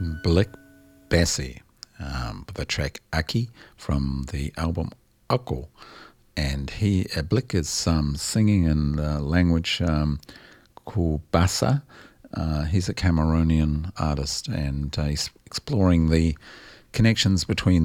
Blick Bassi with the track Aki from the album Ako. And Blick is singing in a language called Bassa. He's a Cameroonian artist, and he's exploring the connections between